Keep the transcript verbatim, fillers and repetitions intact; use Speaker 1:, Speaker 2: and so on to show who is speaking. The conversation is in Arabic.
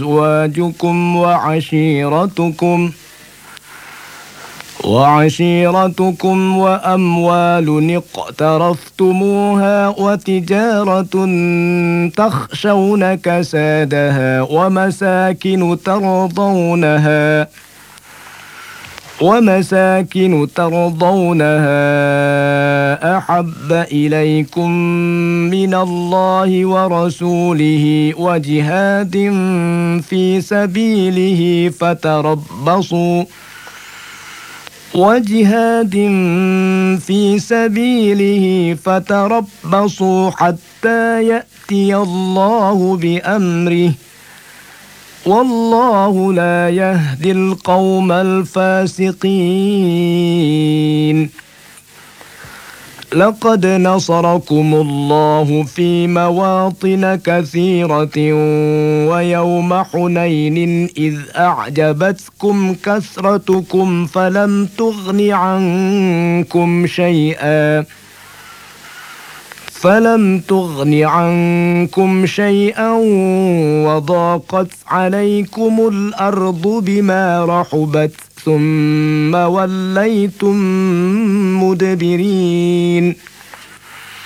Speaker 1: أزواجكم وعشيرتكم وعشيرتكم وأموال اقترفتموها وتجارة تخشون كسادها ومساكن ترضونها ومساكن ترضونها أحب إليكم من الله ورسوله وجهاد في سبيله فتربصوا وجهاد في سبيله فتربصوا حتى يأتي الله بأمره والله لا يهدي القوم الفاسقين. لقد نصركم الله في مواطن كثيرة ويوم حنين إذ أعجبتكم كثرتكم فلم تغن عنكم شيئا فلم تغن عنكم شيئا وضاقت عليكم الأرض بما رحبت ثم وليتم مدبرين.